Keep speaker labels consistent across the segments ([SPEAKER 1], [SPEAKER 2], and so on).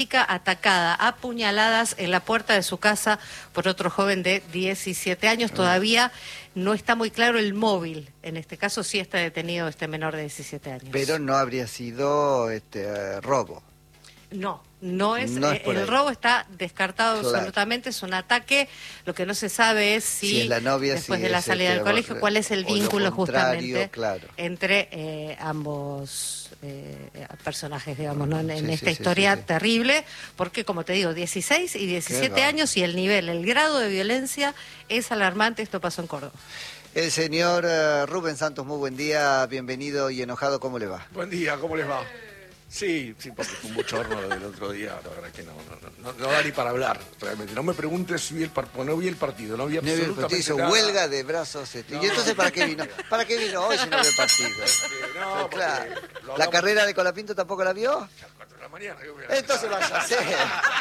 [SPEAKER 1] Atacada a puñaladas en la puerta de su casa por otro joven de 17 años. Todavía no está muy claro el móvil. En este caso sí está detenido este menor de 17 años.
[SPEAKER 2] Pero no habría sido robo.
[SPEAKER 1] No es el robo está descartado absolutamente, es un ataque. Lo que no se sabe es si es la novia, después de la salida del colegio, cuál es el vínculo justamente entre ambos personajes, digamos, ¿no? en esta historia terrible, porque como te digo, 16 y 17 años y el grado de violencia es alarmante. Esto pasó en Córdoba.
[SPEAKER 2] El señor Rubén Santos, muy buen día, bienvenido y enojado, ¿cómo le va?
[SPEAKER 3] Buen día, ¿cómo les va? Sí, porque fue un bochorno del otro día, la verdad que no da ni para hablar, realmente. No me preguntes si vi el partido, no vi el partido, no vi absolutamente
[SPEAKER 2] hizo
[SPEAKER 3] nada.
[SPEAKER 2] Huelga de brazos. ¿Y entonces para qué vino? ¿Para qué vino hoy si no ve el partido?
[SPEAKER 3] No,
[SPEAKER 2] claro. ¿La carrera de Colapinto tampoco la vio?
[SPEAKER 3] A las 4 de la mañana.
[SPEAKER 2] Entonces vaya a hacer.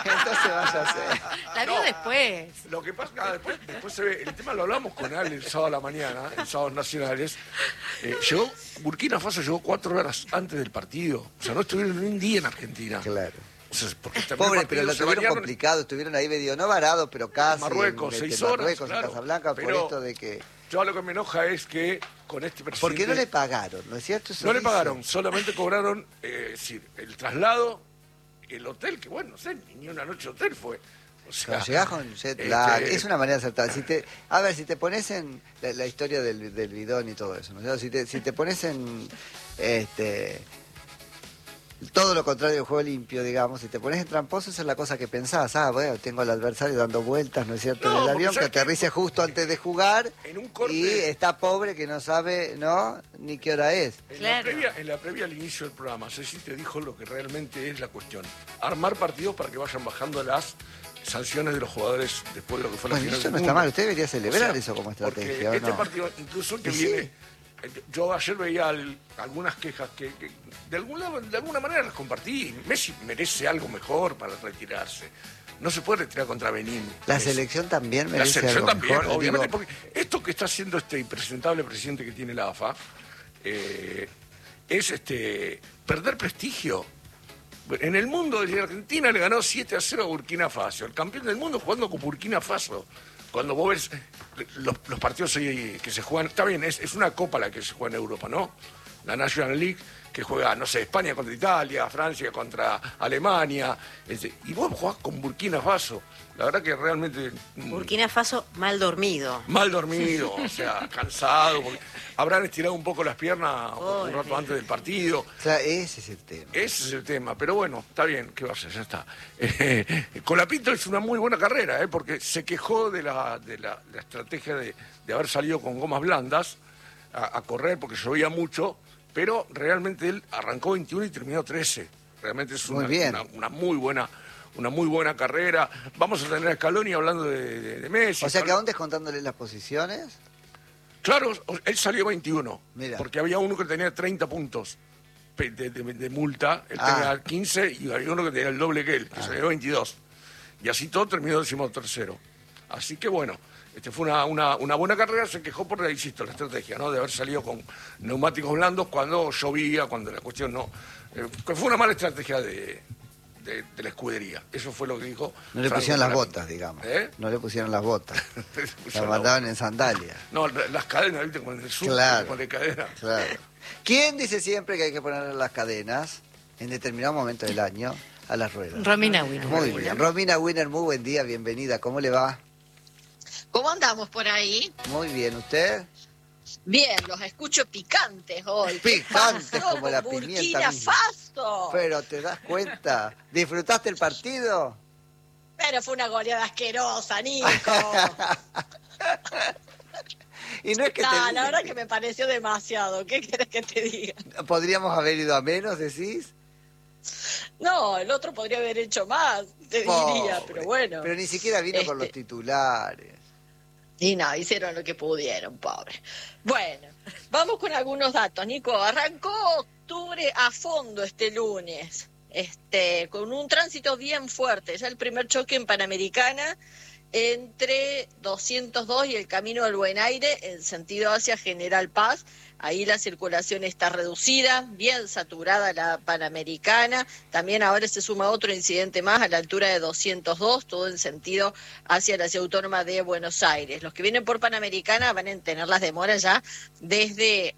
[SPEAKER 1] La vio después.
[SPEAKER 3] Lo que pasa, después se ve, el tema lo hablamos con él el sábado a la mañana, en Sábados Nacionales. Burkina Faso llegó 4 horas antes del partido. O sea, no estuvieron ni un día en Argentina.
[SPEAKER 2] Claro.
[SPEAKER 3] O sea, porque
[SPEAKER 2] pobre, pero lo tuvieron complicado, estuvieron ahí medio, no varados, pero casi.
[SPEAKER 3] Marruecos, 6 horas,
[SPEAKER 2] Marruecos,
[SPEAKER 3] claro.
[SPEAKER 2] en Casablanca, por esto de que...
[SPEAKER 3] Yo a lo que me enoja es que con este presidente...
[SPEAKER 2] Porque no le pagaron, ¿no es cierto?
[SPEAKER 3] No le pagaron, solamente cobraron el traslado, el hotel, que bueno, no sé, ni una noche de hotel fue. O sea,
[SPEAKER 2] llegás con jet lag, es una manera de acertar. A ver, si te pones en la historia del bidón y todo eso, ¿no? Si te pones en todo lo contrario del juego limpio, digamos, si te pones en tramposo, esa es la cosa que pensás. Bueno, tengo al adversario dando vueltas, ¿no es cierto?, en el avión, que aterrice justo antes de jugar
[SPEAKER 3] en un corte,
[SPEAKER 2] y está pobre que no sabe, ¿no?, ni qué hora es.
[SPEAKER 3] En la previa al inicio del programa, Ceci te dijo lo que realmente es la cuestión. Armar partidos para que vayan bajando las sanciones de los jugadores después de lo que fue la final.
[SPEAKER 2] Eso no está mal, usted debería celebrar eso como estrategia.
[SPEAKER 3] Este partido, incluso que viene... Yo ayer veía algunas quejas que de alguna manera las compartí. Messi merece algo mejor para retirarse. No se puede retirar contra Benín.
[SPEAKER 2] La selección también merece algo
[SPEAKER 3] también,
[SPEAKER 2] mejor.
[SPEAKER 3] Obviamente, porque esto que está haciendo este impresentable presidente que tiene la AFA es perder prestigio. En el mundo, de Argentina le ganó 7-0 a Burkina Faso. El campeón del mundo jugando con Burkina Faso. Cuando vos ves los partidos que se juegan, está bien, es una copa la que se juega en Europa, ¿no? La National League, que juega, no sé, España contra Italia, Francia contra Alemania, y vos jugás con Burkina Faso. La verdad que realmente...
[SPEAKER 4] Burkina Faso mal dormido.
[SPEAKER 3] Mal dormido, o sea, cansado. Habrán estirado un poco las piernas un rato antes del partido.
[SPEAKER 2] O sea, ese es el tema.
[SPEAKER 3] Ese es el tema, pero bueno, está bien, ¿qué va a hacer? Ya está. Colapinto es una muy buena carrera, porque se quejó de la estrategia de haber salido con gomas blandas a correr porque llovía mucho, pero realmente él arrancó 21 y terminó 13. Realmente es una muy buena carrera. Vamos a tener a Scaloni hablando de Messi.
[SPEAKER 2] O sea, que aún descontándole las posiciones...
[SPEAKER 3] Claro, él salió 21,
[SPEAKER 2] Mirá.
[SPEAKER 3] porque había uno que tenía 30 puntos de multa, él tenía 15 y había uno que tenía el doble que él, que salió 22. Y así todo terminó 13º. Así que bueno, fue una buena carrera, se quejó por, insisto, la estrategia, ¿no?, de haber salido con neumáticos blandos cuando llovía, cuando la cuestión no... que fue una mala estrategia de la escudería. Eso fue lo que dijo.
[SPEAKER 2] No le pusieron las botas, digamos. No le pusieron las botas. Las mandaban en sandalias.
[SPEAKER 3] No, las cadenas, ¿viste? Con el sur, con la cadena.
[SPEAKER 2] Claro. ¿Quién dice siempre que hay que poner las cadenas en determinado momento del año a las ruedas?
[SPEAKER 1] Romina Winner.
[SPEAKER 2] Muy bien. Romina Winner, muy buen día, bienvenida. ¿Cómo le va?
[SPEAKER 5] ¿Cómo andamos por ahí?
[SPEAKER 2] Muy bien, ¿usted?
[SPEAKER 5] Bien, los escucho picantes hoy.
[SPEAKER 2] Picantes como la pimienta
[SPEAKER 5] Burkina
[SPEAKER 2] misma.
[SPEAKER 5] Faso.
[SPEAKER 2] Pero te das cuenta, ¿disfrutaste el partido?
[SPEAKER 5] Pero fue una goleada asquerosa, Nico.
[SPEAKER 2] Y no es que
[SPEAKER 5] la verdad que me pareció demasiado. ¿Qué querés que te diga?
[SPEAKER 2] ¿Podríamos haber ido a menos, decís?
[SPEAKER 5] No, el otro podría haber hecho más, te diría, pero bueno.
[SPEAKER 2] Pero ni siquiera vino con los titulares.
[SPEAKER 5] Y no, hicieron lo que pudieron, pobre. Bueno, vamos con algunos datos, Nico. Arrancó octubre a fondo este lunes, con un tránsito bien fuerte. Ya el primer choque en Panamericana entre 202 y el Camino del Buen Aire, en sentido hacia General Paz. Ahí la circulación está reducida, bien saturada la Panamericana. También ahora se suma otro incidente más a la altura de 202, todo en sentido hacia la Ciudad Autónoma de Buenos Aires. Los que vienen por Panamericana van a tener las demoras ya desde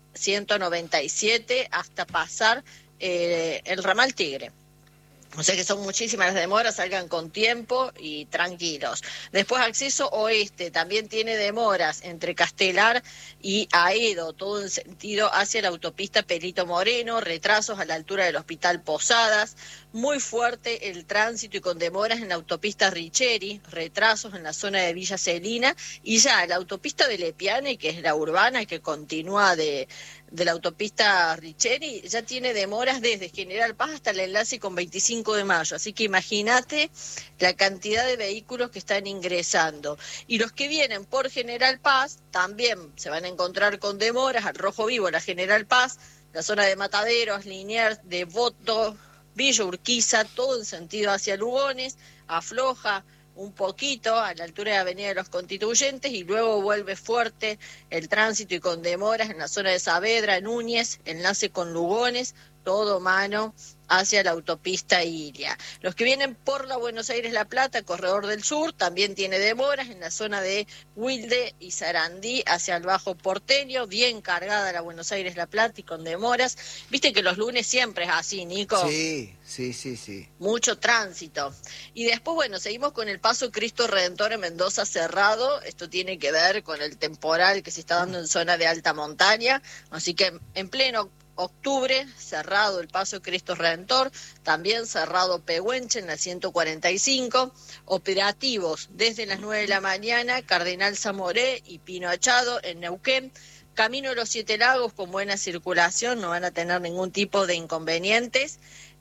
[SPEAKER 5] 197 hasta pasar el ramal Tigre. O sea que son muchísimas las demoras, salgan con tiempo y tranquilos. Después acceso oeste, también tiene demoras entre Castelar y Aedo, todo en sentido hacia la autopista Perito Moreno, retrasos a la altura del Hospital Posadas, muy fuerte el tránsito y con demoras en la autopista Richeri, retrasos en la zona de Villa Celina, y ya la autopista de Lepiane, que es la urbana que continúa de la autopista Richeri, ya tiene demoras desde General Paz hasta el enlace con 25 de mayo, así que imagínate la cantidad de vehículos que están ingresando. Y los que vienen por General Paz también se van a encontrar con demoras, al Rojo Vivo, la General Paz, la zona de Mataderos, Liniers, Devoto, Villa Urquiza, todo en sentido hacia Lugones, afloja un poquito a la altura de Avenida de los Constituyentes y luego vuelve fuerte el tránsito y con demoras en la zona de Saavedra, Núñez, enlace con Lugones, todo mano hacia la autopista Iria. Los que vienen por la Buenos Aires-La Plata, Corredor del Sur, también tiene demoras en la zona de Wilde y Sarandí hacia el Bajo Porteño, bien cargada la Buenos Aires-La Plata y con demoras. Viste que los lunes siempre es así, Nico.
[SPEAKER 2] Sí.
[SPEAKER 5] Mucho tránsito. Y después, bueno, seguimos con el paso Cristo Redentor en Mendoza cerrado. Esto tiene que ver con el temporal que se está dando en zona de alta montaña, así que en pleno octubre, cerrado el paso Cristo Redentor, también cerrado Pehuenche en la 145, operativos desde las 9 de la mañana, Cardenal Zamoré y Pino Achado en Neuquén, Camino de los Siete Lagos con buena circulación, no van a tener ningún tipo de inconvenientes.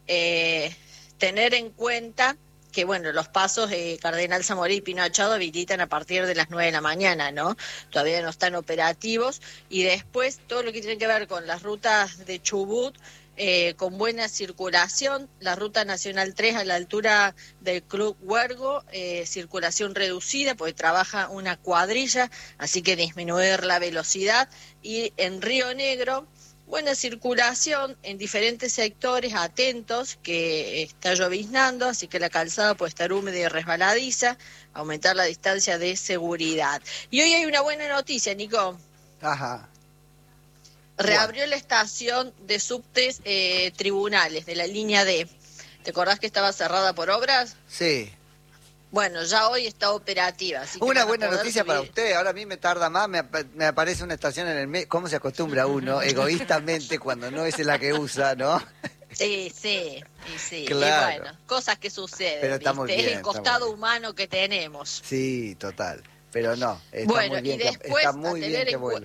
[SPEAKER 5] Tener en cuenta que, bueno, los pasos de Cardenal Zamoré y Pino Achado habilitan a partir de las 9 de la mañana, ¿no? Todavía no están operativos. Y después todo lo que tiene que ver con las rutas de Chubut, con buena circulación, la ruta nacional 3 a la altura del Club Huergo, circulación reducida porque trabaja una cuadrilla, así que disminuir la velocidad. Y en Río Negro, buena circulación en diferentes sectores, atentos, que está lloviznando, así que la calzada puede estar húmeda y resbaladiza, aumentar la distancia de seguridad. Y hoy hay una buena noticia, Nico.
[SPEAKER 2] Ajá.
[SPEAKER 5] Reabrió la estación de subtes Tribunales de la línea D. ¿Te acordás que estaba cerrada por obras?
[SPEAKER 2] Sí.
[SPEAKER 5] Bueno, ya hoy está operativa. Así que
[SPEAKER 2] una buena noticia para usted. Ahora a mí me tarda más, me aparece una estación en el medio. ¿Cómo se acostumbra uno egoístamente cuando no es la que usa, no?
[SPEAKER 5] Sí.
[SPEAKER 2] Claro.
[SPEAKER 5] Y bueno, cosas que suceden.
[SPEAKER 2] Pero estamos bien,
[SPEAKER 5] es el costado humano que tenemos.
[SPEAKER 2] Sí, total. Pero no, está muy bien, está muy bien que vuelva.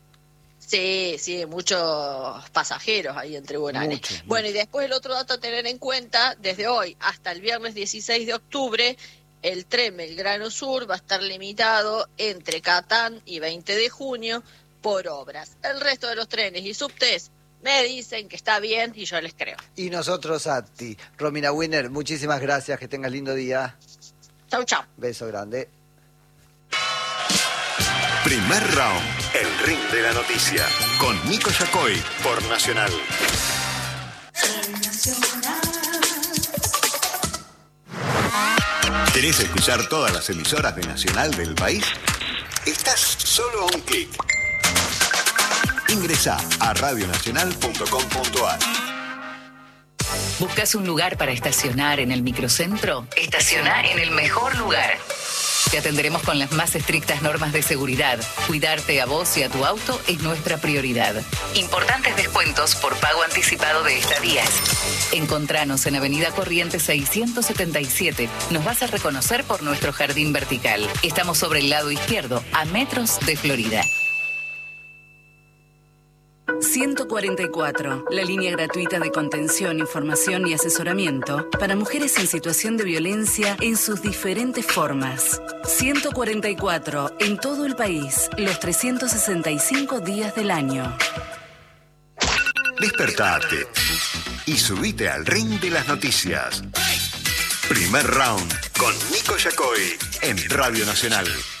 [SPEAKER 5] Sí, muchos pasajeros ahí en tribunales. Bueno, y después el otro dato a tener en cuenta, desde hoy hasta el viernes 16 de octubre, el tren Belgrano Sur va a estar limitado entre Catán y 20 de junio por obras. El resto de los trenes y subtes me dicen que está bien y yo les creo.
[SPEAKER 2] Y nosotros a ti. Romina Winner, muchísimas gracias, que tengas lindo día.
[SPEAKER 5] Chau.
[SPEAKER 2] Beso grande.
[SPEAKER 6] Primer round, el ring de la noticia, con Nico Yacoy por Nacional. ¿Querés escuchar todas las emisoras de Nacional del país? Estás solo a un clic. Ingresá a radionacional.com.ar.
[SPEAKER 7] ¿Buscas un lugar para estacionar en el microcentro? Estaciona en el mejor lugar. Te atenderemos con las más estrictas normas de seguridad. Cuidarte a vos y a tu auto es nuestra prioridad. Importantes descuentos por pago anticipado de estadías. Encontranos en Avenida Corrientes 677. Nos vas a reconocer por nuestro jardín vertical. Estamos sobre el lado izquierdo, a metros de Florida.
[SPEAKER 8] 144, la línea gratuita de contención, información y asesoramiento para mujeres en situación de violencia en sus diferentes formas. 144, en todo el país, los 365 días del año.
[SPEAKER 6] Despertate y subite al ring de las noticias. Primer Round con Nico Yacoy en Radio Nacional.